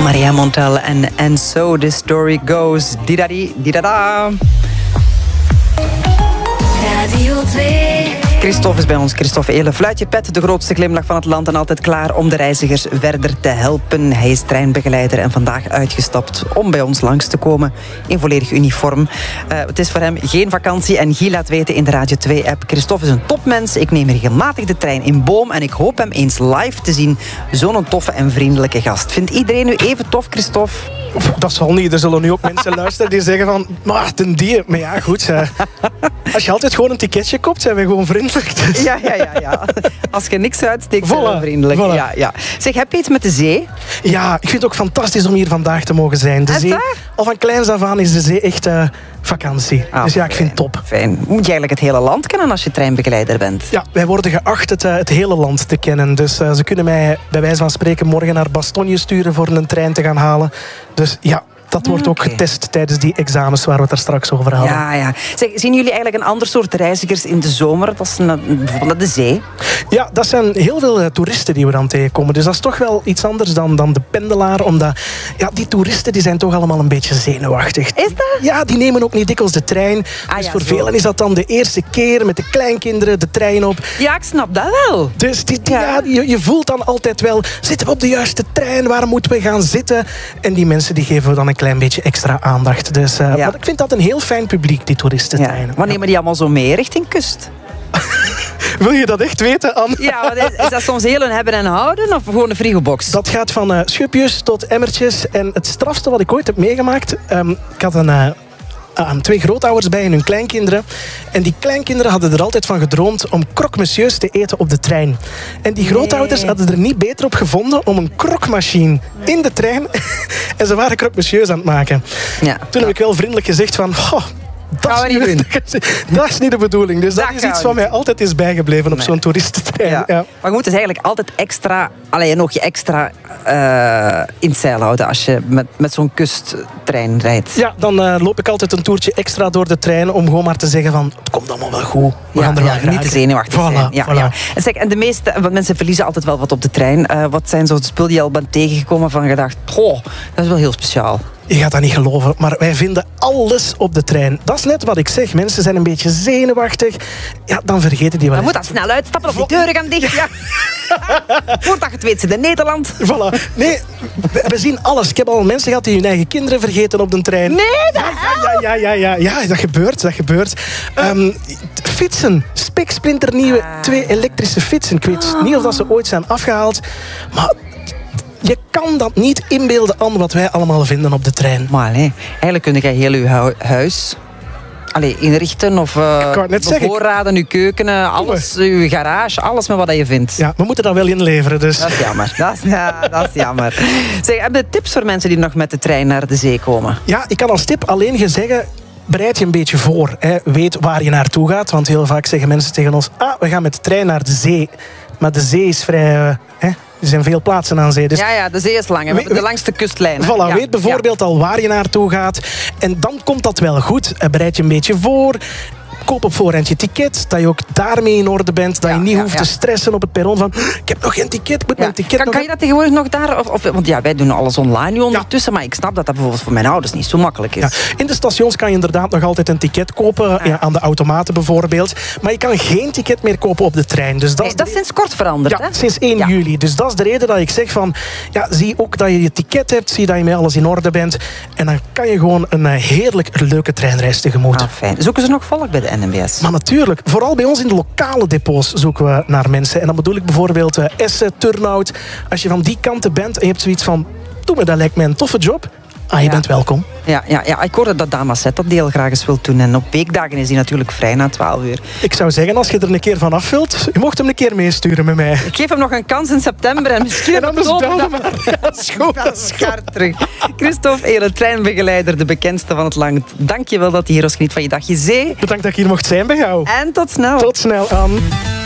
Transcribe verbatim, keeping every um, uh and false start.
Maria Montel en And So The Story Goes. Didadi, didada. Radio twee. Christophe is bij ons. Christophe Eelen, fluitje pet, de grootste glimlach van het land en altijd klaar om de reizigers verder te helpen. Hij is treinbegeleider en vandaag uitgestapt om bij ons langs te komen in volledig uniform. Uh, het is voor hem geen vakantie en Guy laat weten in de Radio twee-app. Christophe is een topmens. Ik neem regelmatig de trein in Boom en ik hoop hem eens live te zien. Zo'n toffe en vriendelijke gast. Vindt iedereen nu even tof, Christophe? Dat zal niet. Er zullen nu ook mensen luisteren die zeggen van... Maar ten die... Maar ja, goed. Uh, als je altijd gewoon een ticketje koopt, zijn we gewoon vriendelijk. Dus. Ja, ja, ja, ja. Als je niks uitsteekt, zijn we Voilà, vriendelijk. voilà. Ja, ja. Zeg, heb je iets met de zee? Ja, ik vind het ook fantastisch om hier vandaag te mogen zijn. De Is zee, dat? al van kleins af aan is de zee echt uh, vakantie. Ah, dus ja, ik vind het fijn, top. Fijn. Moet je eigenlijk het hele land kennen als je treinbegeleider bent? Ja, wij worden geacht het, uh, het hele land te kennen. Dus uh, ze kunnen mij bij wijze van spreken morgen naar Bastogne sturen voor een trein te gaan halen. Dus ja... Dat wordt ook Okay. getest tijdens die examens waar we het daar straks over hadden. Ja, ja. Zeg, zien jullie eigenlijk een ander soort reizigers in de zomer? Dat is een, bijvoorbeeld naar de zee. Ja, dat zijn heel veel uh, toeristen die we dan tegenkomen. Dus dat is toch wel iets anders dan, dan de pendelaar. Omdat ja, die toeristen die zijn toch allemaal een beetje zenuwachtig. Is dat? Ja, die nemen ook niet dikwijls de trein. Ah, dus ja, voor zo. velen is dat dan de eerste keer met de kleinkinderen de trein op. Ja, ik snap dat wel. Dus die, die- Ja. ja, je, je voelt dan altijd wel, zitten we op de juiste trein? Waar moeten we gaan zitten? En die mensen die geven we dan een klein beetje extra aandacht. Dus uh, Ja. maar ik vind dat een heel fijn publiek, die toeristentreinen. Ja. Wat nemen die allemaal zo mee richting kust? Wil je dat echt weten, Anne? Ja, wat is, is dat soms heel een hebben en houden of gewoon een frigobox? Dat gaat van uh, schupjes tot emmertjes. En het strafste wat ik ooit heb meegemaakt... Um, ik had een... Uh, Uh, twee grootouders bij en hun kleinkinderen. En die kleinkinderen hadden er altijd van gedroomd om croque-monsieurs te eten op de trein. En die grootouders Nee. hadden er niet beter op gevonden om een krokmachine in de trein. En ze waren croque-monsieurs aan het maken. Ja. Toen heb ik wel vriendelijk gezegd van... Oh, dat, Gaan we is niet niet, dat is niet de bedoeling. Dus dat, Dat is gaan iets we wat niet. mij altijd is bijgebleven op Nee. zo'n toeristentrein. Ja. Ja. Maar je moet dus eigenlijk altijd extra, allee, nog je extra uh, in het zeil houden als je met, met zo'n kusttrein rijdt. Ja, dan uh, loop ik altijd een toertje extra door de trein om gewoon maar te zeggen van het komt allemaal wel goed. We Ja, gaan er ja, wel geraken. niet te zenuwachtig Voilà, zijn. Ja, voilà. ja. En, zeg, en de meeste, want mensen verliezen altijd wel wat op de trein. Uh, wat zijn zo de spullen die je al bent tegengekomen van gedacht, goh, dat is wel heel speciaal. Je gaat dat niet geloven, maar wij vinden alles op de trein. Dat is net wat ik zeg. Mensen zijn een beetje zenuwachtig. Ja, dan vergeten die wel. Dan moet dat snel uitstappen of die deuren gaan dicht. Ja. Voordat je het weet, zit in Nederland. Voilà. Nee, we, we zien alles. Ik heb al mensen gehad die hun eigen kinderen vergeten op de trein. Nee, dat... Ja, ja, ja, ja, ja, ja, dat gebeurt, dat gebeurt. Um, fietsen, spiksplinternieuwe, Ah. twee elektrische fietsen. Ik weet niet of dat ze ooit zijn afgehaald, maar je kan dat niet inbeelden aan wat wij allemaal vinden op de trein. Maar nee, eigenlijk kun je heel je hu- huis allee, inrichten of uh, wou het net zeggen. bevoorraden, je keuken, uh, alles, je garage, alles met wat je vindt. Ja, we moeten dat wel inleveren, dus... Dat is jammer. Dat is, ja, dat is jammer. Zeg, heb je tips voor mensen die nog met de trein naar de zee komen? Ja, ik kan als tip alleen je zeggen... Bereid je een beetje voor. Hè. Weet waar je naartoe gaat. Want heel vaak zeggen mensen tegen ons... Ah, we gaan met de trein naar de zee. Maar de zee is vrij... Uh, hè. Er zijn veel plaatsen aan zee. Dus Ja, ja, de zee is lang. hè. We hebben de langste kustlijn. hè. voilà, Ja, weet bijvoorbeeld al waar je naartoe gaat. En dan komt dat wel goed. Uh, Bereid je een beetje voor. Koop op voorhand je ticket. Dat je ook daarmee in orde bent. Dat Ja, je niet ja, hoeft ja. te stressen op het perron van... Ik heb nog geen ticket, ik moet Ja. mijn ticket Kan, nog... kan je dat tegenwoordig nog daar? Of, of, want ja, wij doen alles online nu ondertussen. Maar ik snap dat dat bijvoorbeeld voor mijn ouders niet zo makkelijk is. Ja, in de stations kan je inderdaad nog altijd een ticket kopen. Ja, aan de automaten bijvoorbeeld. Maar je kan geen ticket meer kopen op de trein. Dus dat, Nee, is de dat is sinds kort veranderd. Ja, hè? sinds één Ja. juli. Dus dat is de reden dat ik zeg van... Ja, zie ook dat je je ticket hebt. Zie dat je met alles in orde bent. En dan kan je gewoon een uh, heerlijk leuke treinreis tegemoet. Ah, fijn. Zoeken ze nog volk bij de N M B S? Maar natuurlijk, vooral bij ons in de lokale depots zoeken we naar mensen. En dan bedoel ik bijvoorbeeld uh, Essen, Turnhout. Als je van die kanten bent en je hebt zoiets van... Doe me, dat lijkt mij een toffe job. Ah, je Ja. bent welkom. Ja, ja, ja, ik hoorde dat Damaset dat deel graag eens wil doen. En op weekdagen is hij natuurlijk vrij na twaalf uur. Ik zou zeggen, als je er een keer van af wilt... Je mocht hem een keer meesturen met mij. Ik geef hem nog een kans in september en misschien En anders oktober bel dat- me maar. Ja, dat is goed, dat is goed. Elkaar terug. Christophe Eelen, treinbegeleider, de bekendste van het land. Dank je wel dat je hier was. Geniet van je dagje zee. Bedankt dat ik hier mocht zijn bij jou. En tot snel. Tot snel, Anne.